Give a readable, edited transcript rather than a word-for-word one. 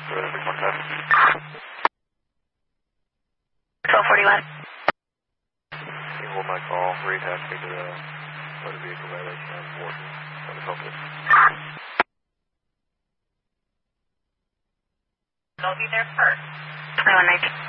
1241. You hold my call. Rehash me to the motor vehicle violation on Wharton. Let me help you. I'll be there first. 2119.